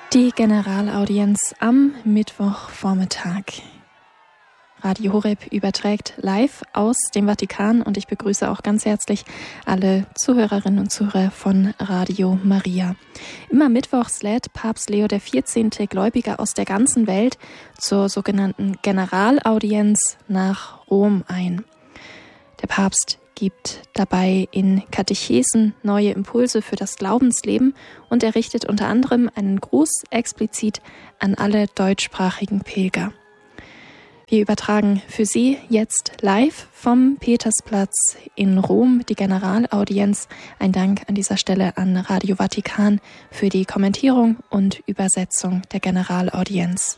Die Generalaudienz am Mittwochvormittag. Radio Horeb überträgt live aus dem Vatikan und ich begrüße auch ganz herzlich alle Zuhörerinnen und Zuhörer von Radio Maria. Immer mittwochs lädt Papst Leo XIV. Gläubige aus der ganzen Welt zur sogenannten Generalaudienz nach Rom ein. Der Papst gibt dabei in Katechesen neue Impulse für das Glaubensleben und er richtet unter anderem einen Gruß explizit an alle deutschsprachigen Pilger. Wir übertragen für Sie jetzt live vom Petersplatz in Rom die Generalaudienz. Ein Dank an dieser Stelle an Radio Vatikan für die Kommentierung und Übersetzung der Generalaudienz.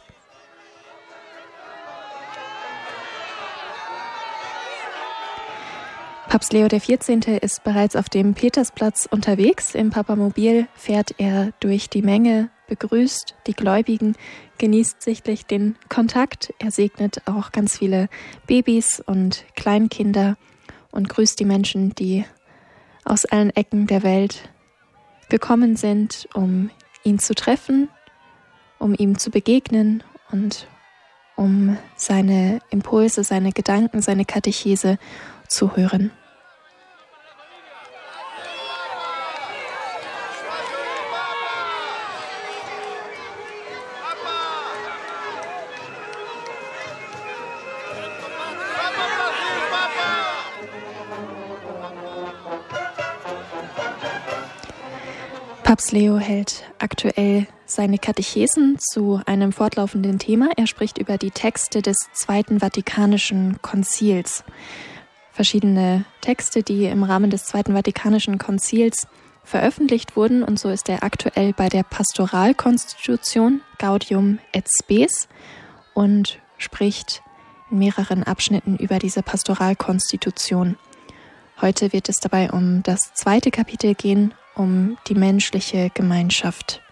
Papst Leo XIV. Ist bereits auf dem Petersplatz unterwegs. Im Papamobil fährt er durch die Menge, begrüßt die Gläubigen, genießt sichtlich den Kontakt. Er segnet auch ganz viele Babys und Kleinkinder und grüßt die Menschen, die aus allen Ecken der Welt gekommen sind, um ihn zu treffen, um ihm zu begegnen und um seine Impulse, seine Gedanken, seine Katechese zu hören. Papst Leo hält aktuell seine Katechesen zu einem fortlaufenden Thema. Er spricht über die Texte des Zweiten Vatikanischen Konzils. Verschiedene Texte, die im Rahmen des Zweiten Vatikanischen Konzils veröffentlicht wurden. Und so ist er aktuell bei der Pastoralkonstitution Gaudium et Spes und spricht in mehreren Abschnitten über diese Pastoralkonstitution. Heute wird es dabei um das zweite Kapitel gehen, um die menschliche Gemeinschaft.